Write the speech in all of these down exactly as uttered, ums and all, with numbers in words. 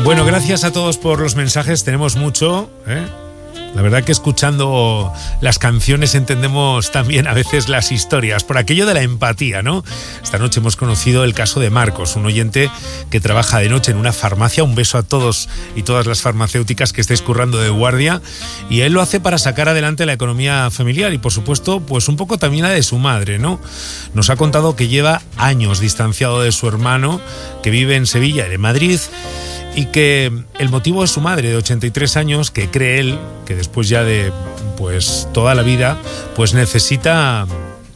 Bueno, gracias a todos por los mensajes, tenemos mucho, ¿eh? La verdad que escuchando las canciones entendemos también a veces las historias, por aquello de la empatía, ¿no? Esta noche hemos conocido el caso de Marcos, un oyente que trabaja de noche en una farmacia. Un beso a todos y todas las farmacéuticas que estáis currando de guardia, y él lo hace para sacar adelante la economía familiar y, por supuesto, pues un poco también la de su madre, ¿no? Nos ha contado que lleva años distanciado de su hermano, que vive en Sevilla y en Madrid, y que el motivo es su madre de ochenta y tres años, que cree él que después ya de pues toda la vida pues necesita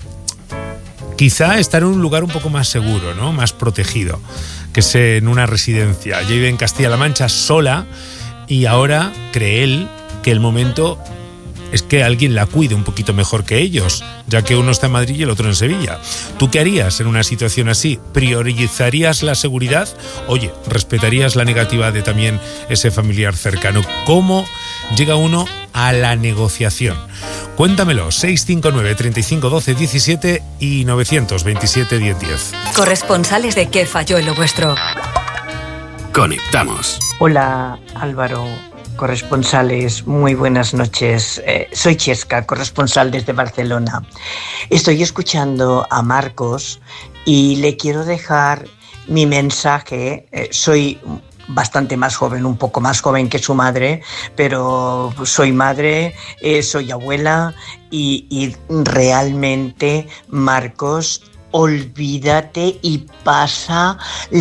quizá estar en un lugar un poco más seguro, ¿no? Más protegido, que es en una residencia. Ella vive en Castilla-La Mancha sola y ahora cree él que el momento es que alguien la cuide un poquito mejor que ellos, ya que uno está en Madrid y el otro en Sevilla. ¿Tú qué harías en una situación así? ¿Priorizarías la seguridad? Oye, ¿respetarías la negativa de también ese familiar cercano? ¿Cómo llega uno a la negociación? Cuéntamelo, seis cinco nueve, treinta y cinco, doce, diecisiete y novecientos veintisiete, diez, diez. Corresponsales de ¿Qué falló en lo vuestro? Conectamos. Hola, Álvaro. Corresponsales, muy buenas noches. Eh, soy Chesca, corresponsal desde Barcelona. Estoy escuchando a Marcos y le quiero dejar mi mensaje. Eh, soy bastante más joven, un poco más joven que su madre, pero soy madre, eh, soy abuela y, y realmente, Marcos, olvídate y pasa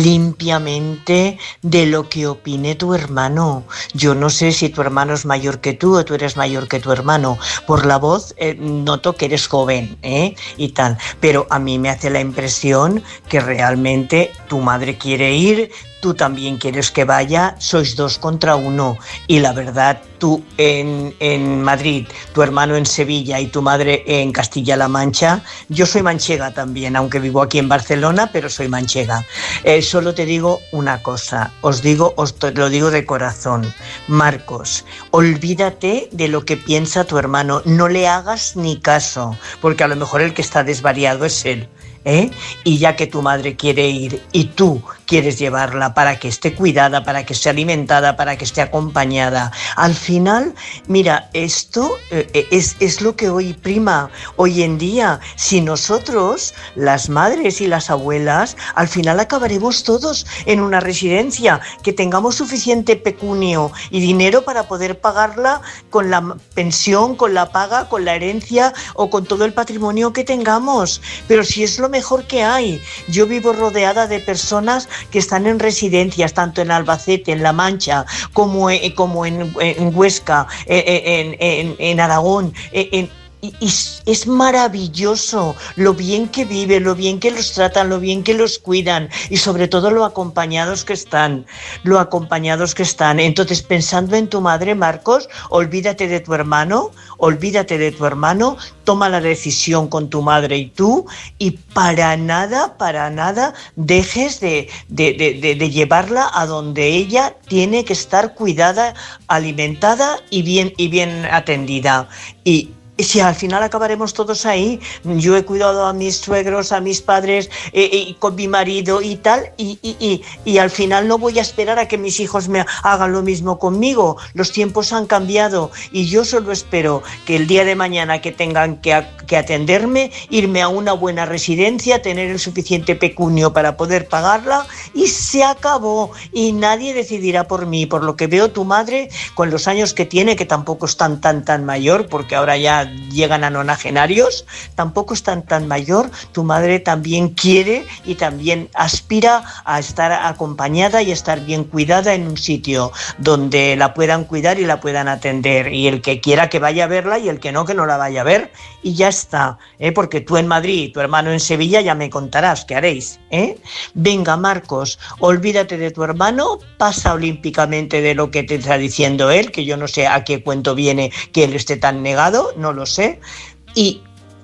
limpiamente de lo que opine tu hermano. Yo no sé si tu hermano es mayor que tú o tú eres mayor que tu hermano. Por la voz eh, noto que eres joven, ¿eh? Y tal. Pero a mí me hace la impresión que realmente tu madre quiere ir, tú también quieres que vaya, sois dos contra uno. Y la verdad, tú en, en Madrid, tu hermano en Sevilla y tu madre en Castilla-La Mancha. Yo soy manchega también, aunque vivo aquí en Barcelona, pero soy manchega. Eh, solo te digo una cosa, os digo, os te lo digo de corazón. Marcos, olvídate de lo que piensa tu hermano, no le hagas ni caso, porque a lo mejor el que está desvariado es él. ¿Eh? Y ya que tu madre quiere ir y tú quieres llevarla para que esté cuidada, para que esté alimentada, para que esté acompañada, al final, mira, esto eh, es, es lo que hoy prima, hoy en día. Si nosotros, las madres y las abuelas, al final acabaremos todos en una residencia, que tengamos suficiente pecunio y dinero para poder pagarla con la pensión, con la paga, con la herencia o con todo el patrimonio que tengamos. Pero si es lo mejor que hay. Yo vivo rodeada de personas que están en residencias, tanto en Albacete, en La Mancha, como, eh, como en, en Huesca, eh, en, en, en Aragón, eh, en Y, y es maravilloso lo bien que viven, lo bien que los tratan, lo bien que los cuidan y sobre todo lo acompañados que están, lo acompañados que están. Entonces, pensando en tu madre, Marcos, olvídate de tu hermano, olvídate de tu hermano, toma la decisión con tu madre y tú, y para nada, para nada dejes de, de, de, de, de llevarla a donde ella tiene que estar cuidada, alimentada y bien, y bien atendida. Y si al final acabaremos todos ahí, yo he cuidado a mis suegros, a mis padres, eh, eh, con mi marido y tal, y, y, y, y al final no voy a esperar a que mis hijos me hagan lo mismo conmigo. Los tiempos han cambiado y yo solo espero que el día de mañana que tengan que, que atenderme, irme a una buena residencia, tener el suficiente pecunio para poder pagarla y se acabó. Y nadie decidirá por mí. Por lo que veo, tu madre, con los años que tiene, que tampoco es tan, tan, tan mayor, porque ahora ya llegan a nonagenarios, tampoco es tan tan mayor, tu madre también quiere y también aspira a estar acompañada y a estar bien cuidada en un sitio donde la puedan cuidar y la puedan atender, y el que quiera que vaya a verla y el que no, que no la vaya a ver y ya está, ¿eh? Porque tú en Madrid y tu hermano en Sevilla ya me contarás qué haréis, ¿eh? Venga, Marcos, olvídate de tu hermano, pasa olímpicamente de lo que te está diciendo él, que yo no sé a qué cuento viene que él esté tan negado, no lo sé, y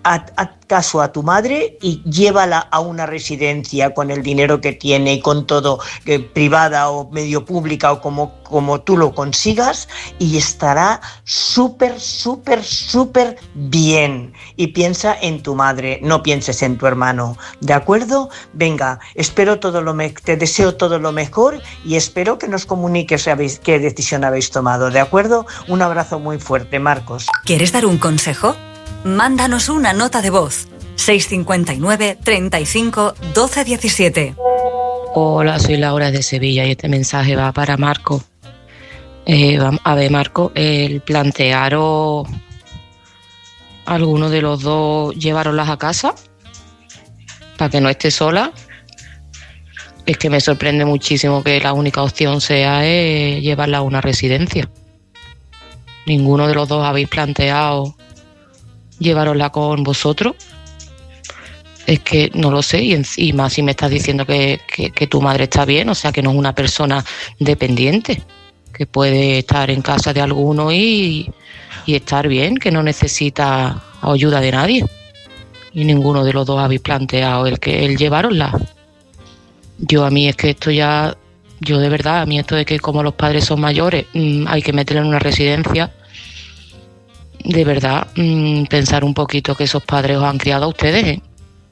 haz, haz caso a tu madre y llévala a una residencia con el dinero que tiene y con todo, eh, privada o medio pública o como, como tú lo consigas, y estará súper, súper, súper bien. Y piensa en tu madre, no pienses en tu hermano, ¿de acuerdo? Venga, espero todo lo me- te deseo todo lo mejor y espero que nos comuniques habéis, qué decisión habéis tomado, ¿de acuerdo? Un abrazo muy fuerte, Marcos. ¿Quieres dar un consejo? Mándanos una nota de voz. seis cinco nueve, treinta y cinco, doce diecisiete. Hola, soy Laura de Sevilla y este mensaje va para Marco. Eh, a ver, Marco, el plantearos alguno de los dos llevaroslas a casa para que no esté sola. Es que me sorprende muchísimo que la única opción sea eh, llevarla a una residencia. Ninguno de los dos habéis planteado llevarosla con vosotros. Es que no lo sé, y, en, y más si me estás diciendo que, que, que tu madre está bien, o sea que no es una persona dependiente, que puede estar en casa de alguno y, y estar bien, que no necesita ayuda de nadie. Y ninguno de los dos habéis planteado el que el llevarosla. Yo a mí es que esto ya, yo de verdad, a mí esto de que como los padres son mayores, mmm, hay que meterla en una residencia. De verdad, mmm, pensar un poquito que esos padres os han criado a ustedes, ¿eh?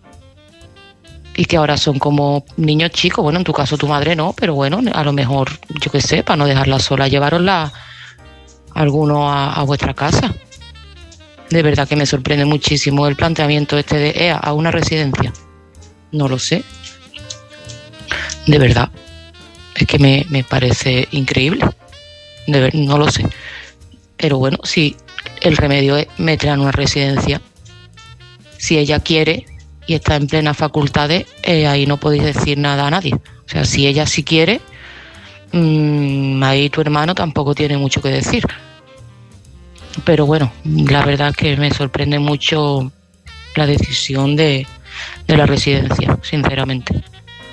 Y que ahora son como niños chicos. Bueno, en tu caso tu madre no, pero bueno, a lo mejor, yo qué sé, para no dejarla sola, llevarosla alguno a, a vuestra casa. De verdad que me sorprende muchísimo el planteamiento este de E A a una residencia. No lo sé. De verdad. Es que me, me parece increíble. De ver, no lo sé. Pero bueno, si el remedio es meterla en una residencia, si ella quiere y está en plenas facultades, eh, ahí no podéis decir nada a nadie. O sea, si ella sí quiere, mmm, ahí tu hermano tampoco tiene mucho que decir. Pero bueno, la verdad es que me sorprende mucho la decisión de, de la residencia, sinceramente.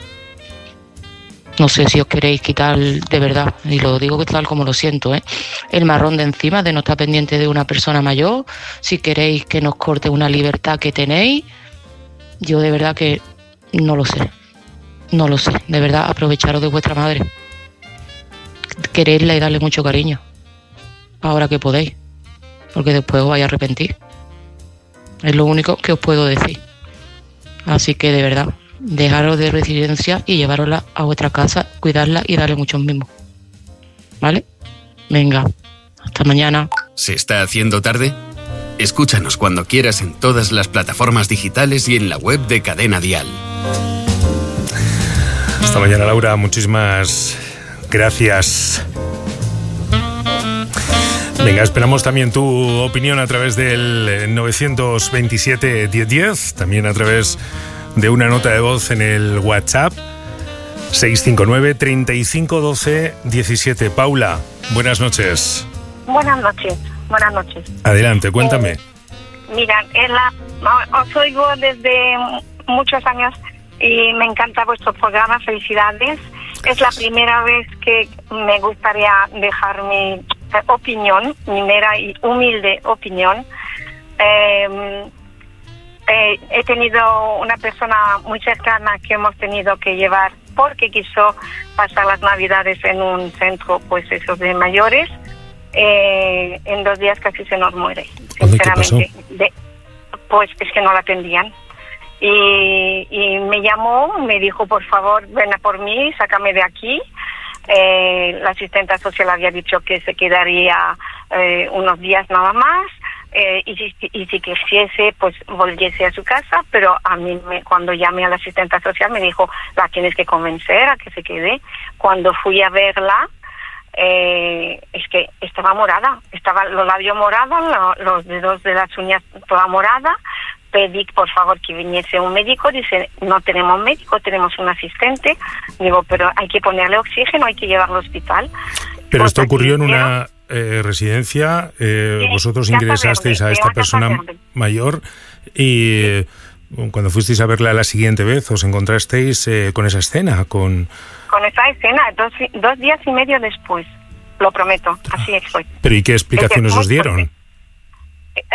No sé si os queréis quitar, de verdad, y lo digo que tal como lo siento, ¿eh? el marrón de encima de no estar pendiente de una persona mayor, si queréis que nos corte una libertad que tenéis. Yo de verdad que no lo sé, no lo sé, de verdad, aprovecharos de vuestra madre, quererla y darle mucho cariño, ahora que podéis, porque después os vais a arrepentir, es lo único que os puedo decir. Así que de verdad, dejaros de residencia y llevarosla a vuestra casa, cuidarla y darle muchos mimos, ¿vale? Venga, hasta mañana. ¿Se está haciendo tarde? Escúchanos cuando quieras en todas las plataformas digitales y en la web de Cadena Dial. Hasta mañana, Laura. Muchísimas gracias. Venga, esperamos también tu opinión a través del novecientos veintisiete diez diez, también a través de una nota de voz en el WhatsApp seis cinco nueve, treinta y cinco, doce diecisiete. Paula, buenas noches. Buenas noches. Buenas noches. Adelante, cuéntame. Eh, mira, en la, os oigo desde muchos años y me encanta vuestro programa. Felicidades. Es la primera vez que me gustaría dejar mi eh, opinión, mi mera y humilde opinión. Eh, eh, he tenido una persona muy cercana que hemos tenido que llevar porque quiso pasar las Navidades en un centro, pues eso, de mayores. Eh, en dos días casi se nos muere, sinceramente. De, pues es que no la atendían. Y, y me llamó, me dijo, por favor, ven a por mí, sácame de aquí. Eh, la asistente social había dicho que se quedaría eh, unos días nada más. Eh, y, si, y si quisiese, pues volviese a su casa, pero a mí me, cuando llamé a la asistente social me dijo, la tienes que convencer a que se quede. Cuando fui a verla, Eh, es que estaba morada, estaban los labios morados, lo, los dedos de las uñas toda morada. Pedí por favor que viniese un médico, dice, no tenemos médico, tenemos un asistente. Digo, pero hay que ponerle oxígeno, hay que llevarlo al hospital. Pero pues esto ocurrió en una eh, residencia, eh, sí, vosotros ingresasteis verde, a esta persona mayor y eh, cuando fuisteis a verla la siguiente vez os encontrasteis eh, con esa escena, con... Con esa escena, dos, dos días y medio después, lo prometo, así fue. ¿Pero y qué explicaciones os dieron? Eh,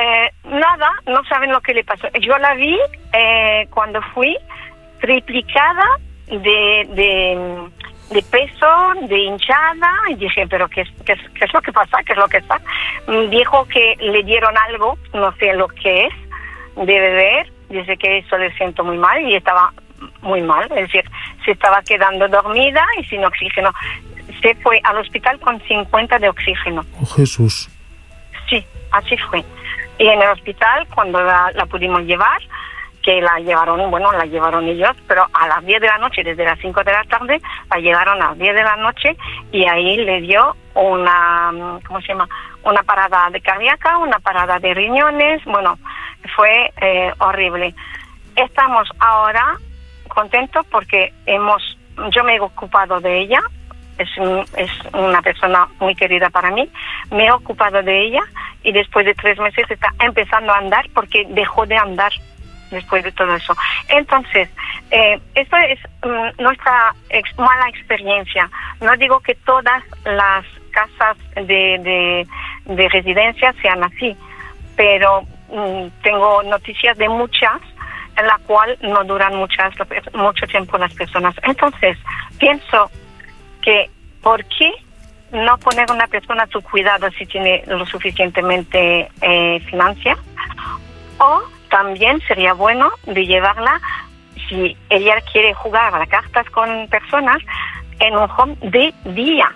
nada, no saben lo que le pasó. Yo la vi eh, cuando fui triplicada de, de, de peso, de hinchada, y dije, pero ¿qué, qué, qué es lo que pasa? ¿Qué es lo que está? Dijo que le dieron algo, no sé lo que es, de beber, dice que eso le siento muy mal, y estaba muy mal, es decir, se estaba quedando dormida y sin oxígeno. Se fue al hospital con cincuenta de oxígeno. Oh, Jesús. Sí, así fue. Y en el hospital, cuando la, la pudimos llevar, que la llevaron, bueno, la llevaron ellos, pero a las diez de la noche, desde las cinco de la tarde, la llevaron a las diez de la noche, y ahí le dio una, ¿cómo se llama? Una parada de cardíaca, una parada de riñones, bueno, fue eh, horrible. Estamos ahora contentos porque hemos, yo me he ocupado de ella, es, un, es una persona muy querida para mí, me he ocupado de ella, y después de tres meses está empezando a andar porque dejó de andar después de todo eso. Entonces, eh, esto es mm, nuestra ex, mala experiencia. No digo que todas las casas de, de, de residencia sean así, pero mm, tengo noticias de muchas en la cual no duran muchas mucho tiempo las personas. Entonces, pienso que ¿por qué no poner a una persona a su cuidado si tiene lo suficientemente eh, financia? O también sería bueno de llevarla, si ella quiere jugar a las cartas con personas, en un home de día,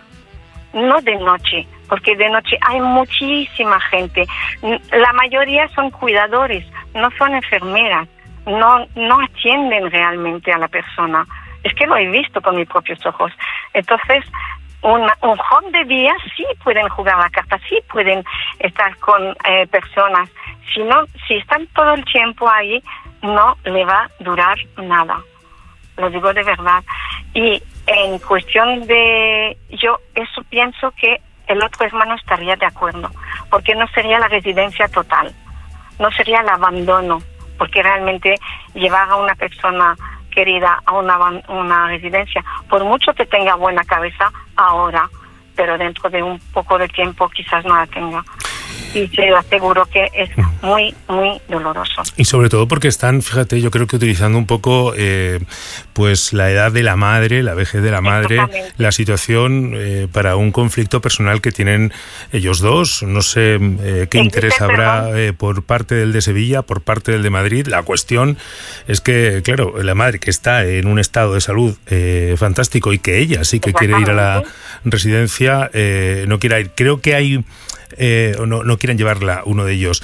no de noche, porque de noche hay muchísima gente. La mayoría son cuidadores, no son enfermeras, no, no atienden realmente a la persona. Es que lo he visto con mis propios ojos. Entonces, Una, un home de día sí pueden jugar la carta, sí pueden estar con eh, personas. Si no, si están todo el tiempo ahí, no le va a durar nada. Lo digo de verdad. Y en cuestión de, yo eso pienso que el otro hermano estaría de acuerdo, porque no sería la residencia total, no sería el abandono, porque realmente llevar a una persona querida a una, una residencia, por mucho que tenga buena cabeza ahora, pero dentro de un poco de tiempo quizás no la tenga. Y te aseguro que es muy, muy doloroso. Y sobre todo porque están, fíjate, yo creo que utilizando un poco eh, pues la edad de la madre, la vejez de la madre, la situación eh, para un conflicto personal que tienen ellos dos. No sé eh, qué interés habrá eh, por parte del de Sevilla, por parte del de Madrid. La cuestión es que, claro, la madre que está en un estado de salud eh, fantástico, y que ella sí que quiere ir a la residencia, eh, no quiera ir. Creo que hay... Eh, no, no quieren llevarla uno de ellos.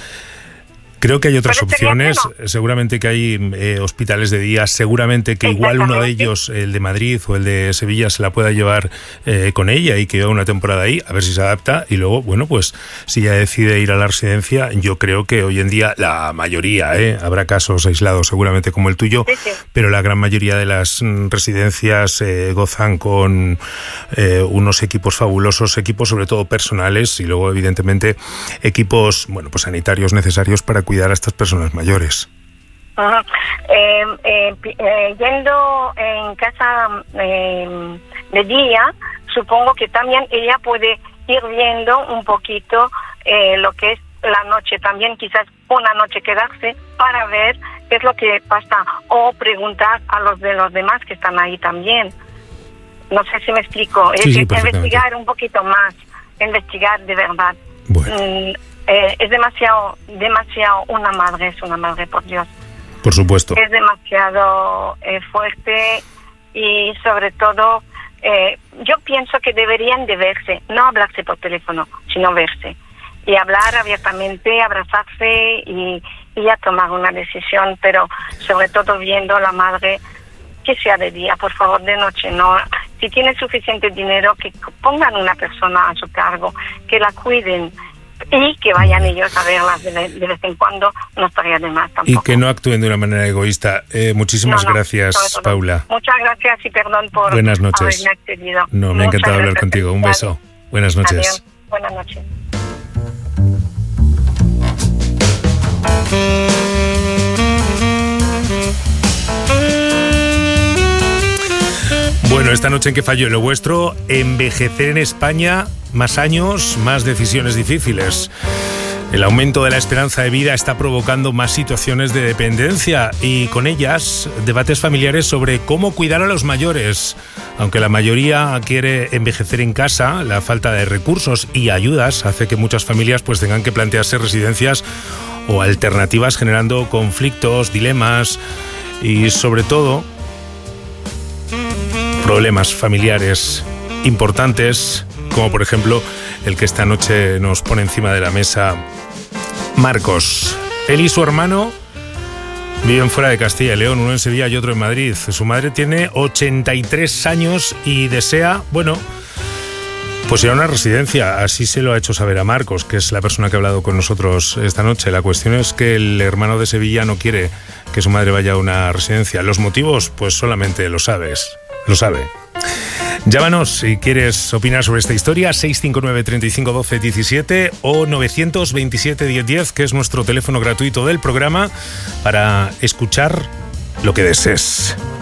Creo que hay otras opciones, no. Seguramente que hay eh, hospitales de día, seguramente que igual uno de ellos, el de Madrid o el de Sevilla, se la pueda llevar eh, con ella y que lleve una temporada ahí, a ver si se adapta, y luego, bueno, pues si ella decide ir a la residencia, yo creo que hoy en día la mayoría, eh, habrá casos aislados seguramente como el tuyo, sí, sí. Pero la gran mayoría de las residencias eh, gozan con eh, unos equipos fabulosos, equipos sobre todo personales, y luego evidentemente equipos, bueno, pues sanitarios necesarios para cuidar cuidar a estas personas mayores. Uh-huh. eh, eh, eh, yendo en casa eh, de día, supongo que también ella puede ir viendo un poquito eh, lo que es la noche, también quizás una noche quedarse para ver qué es lo que pasa, o preguntar a los de los demás que están ahí también. No sé si me explico. Sí, es sí, investigar un poquito más, investigar de verdad. Bueno. Mm, Eh, es demasiado, demasiado una madre, es una madre, por Dios. Por supuesto. Es demasiado eh, fuerte, y sobre todo, eh, yo pienso que deberían de verse, no hablarse por teléfono, sino verse. Y hablar abiertamente, abrazarse y, y ya tomar una decisión, pero sobre todo viendo a la madre, que sea de día, por favor, de noche no. Si tiene suficiente dinero, que pongan una persona a su cargo, que la cuiden, y que vayan ellos a verlas de, de vez en cuando, no estaría de más tampoco. Y que no actúen de una manera egoísta. Eh, muchísimas no, no, gracias, Paula. Muchas gracias y perdón por Buenas noches. haberme accedido. No, me ha encantado hablar contigo. Un beso. Buenas noches. Adiós. Buenas noches. Bueno, esta noche en Que falló lo vuestro, envejecer en España, más años, más decisiones difíciles. El aumento de la esperanza de vida está provocando más situaciones de dependencia y con ellas debates familiares sobre cómo cuidar a los mayores. Aunque la mayoría quiere envejecer en casa, la falta de recursos y ayudas hace que muchas familias pues tengan que plantearse residencias o alternativas, generando conflictos, dilemas y sobre todo problemas familiares importantes, como por ejemplo el que esta noche nos pone encima de la mesa Marcos. Él y su hermano viven fuera de Castilla y León, uno en Sevilla y otro en Madrid. Su madre tiene ochenta y tres años y desea, bueno, pues ir a una residencia. Así se lo ha hecho saber a Marcos, que es la persona que ha hablado con nosotros esta noche. La cuestión es que el hermano de Sevilla no quiere que su madre vaya a una residencia. Los motivos, pues solamente lo sabes, lo sabe. Llámanos si quieres opinar sobre esta historia, seis cinco nueve, treinta y cinco, doce, diecisiete o nueve dos siete, diez, diez, que es nuestro teléfono gratuito del programa para escuchar lo que desees.